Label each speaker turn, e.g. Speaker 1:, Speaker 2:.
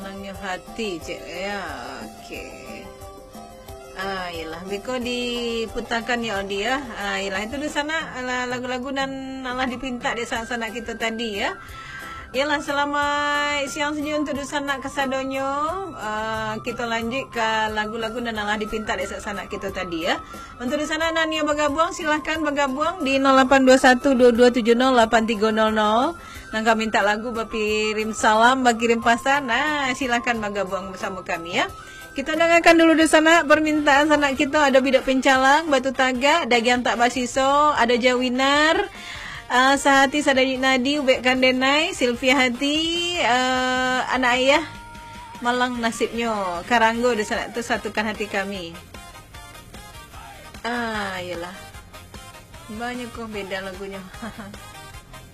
Speaker 1: Malangnya hati, cek ya. Oke. Iyalah, Biko diputarkan ya Odi ya. Iyalah itu di sana lagu-lagu dan Allah dipinta di sana kita tadi ya. Iyalah, selamat siang senyum untuk sana kesadonyo. Kita lanjut ke lagu-lagu dan Allah dipinta di sana kita tadi ya. Untuk di sana Nania bergabung, silahkan bergabung di 082122708300. Nangka minta lagu, berkirim salam, berkirim pesan. Silahkan bergabung bersama kami ya. Kita dengarkan dulu di sana permintaan sanak kita. Ada Bidak Pencalang, Batu Tagak, Dagian Tak Basiso, ada Jawinar, Sahati Sadajik Nadi, Ubek Kandenai, Sylvia Hati, anak ayah Malang nasibnya, Karanggo di sana itu satukan hati kami. Iyalah. Banyak kok beda lagunya.